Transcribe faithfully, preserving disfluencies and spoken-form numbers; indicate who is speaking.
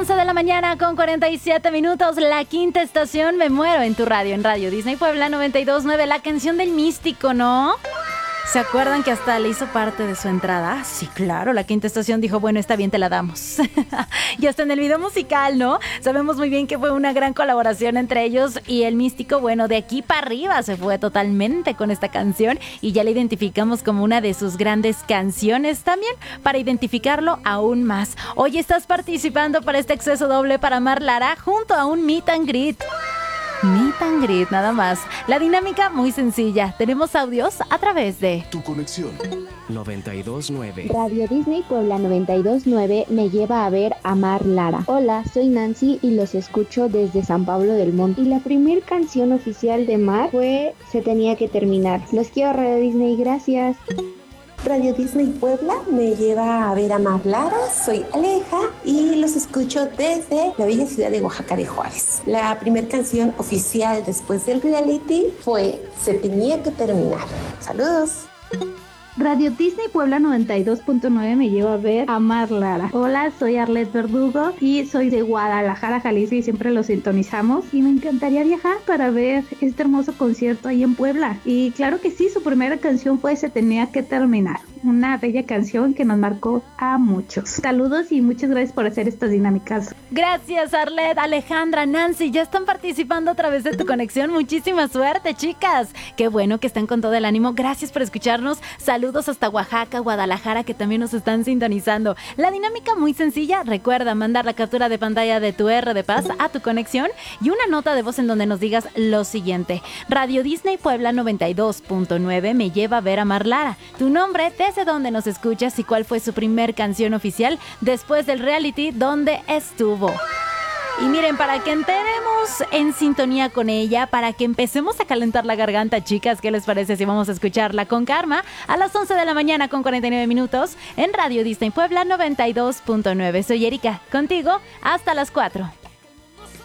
Speaker 1: once de la mañana con cuarenta y siete minutos, la quinta estación, Me Muero en tu radio, en Radio Disney Puebla noventa y dos punto nueve, la canción del místico, ¿no? ¿Se acuerdan que hasta le hizo parte de su entrada? Sí, claro, la quinta estación dijo, bueno, está bien, te la damos. Y hasta en el video musical, ¿no? Sabemos muy bien que fue una gran colaboración entre ellos y el místico, bueno, de aquí para arriba se fue totalmente con esta canción y ya la identificamos como una de sus grandes canciones también, para identificarlo aún más. Hoy estás participando para este acceso doble para Mar Lara junto a un Meet and Greet. Meet and Greet, nada más. La dinámica muy sencilla. Tenemos audios a través de
Speaker 2: Tu Conexión
Speaker 3: noventa y dos punto nueve.
Speaker 4: Radio Disney Puebla noventa y dos punto nueve me lleva a ver a Mar Lara. Hola, soy Nancy y los escucho desde San Pablo del Monte. Y la primer canción oficial de Mar fue Se Tenía que Terminar. Los quiero, Radio Disney, gracias.
Speaker 5: Radio Disney Puebla me lleva a ver a Mar Lara, soy Aleja y los escucho desde la bella ciudad de Oaxaca de Juárez. La primera canción oficial después del reality fue Se Tenía que Terminar. Saludos.
Speaker 6: Radio Disney Puebla noventa y dos punto nueve me lleva a ver a Mar Lara. Hola, soy Arlet Verdugo y soy de Guadalajara, Jalisco y siempre lo sintonizamos y me encantaría viajar para ver este hermoso concierto ahí en Puebla. Y claro que sí, su primera canción fue Se Tenía que Terminar, una bella canción que nos marcó a muchos. Saludos y muchas gracias por hacer estas dinámicas.
Speaker 1: Gracias, Arlet, Alejandra, Nancy, ya están participando a través de Tu Conexión. Muchísima suerte, chicas. Qué bueno que están con todo el ánimo. Gracias por escucharnos. Saludos hasta Oaxaca, Guadalajara, que también nos están sintonizando. La dinámica muy sencilla. Recuerda mandar la captura de pantalla de tu R de Paz a Tu Conexión y una nota de voz en donde nos digas lo siguiente: Radio Disney Puebla noventa y dos punto nueve me lleva a ver a Mar Lara. Tu nombre, desde dónde nos escuchas y cuál fue su primer canción oficial después del reality donde estuvo. Y miren, para que entremos en sintonía con ella, para que empecemos a calentar la garganta, chicas, ¿qué les parece si vamos a escucharla con Karma a las once de la mañana con cuarenta y nueve minutos en Radio Disney Puebla noventa y dos punto nueve? Soy Erika, contigo hasta las cuatro.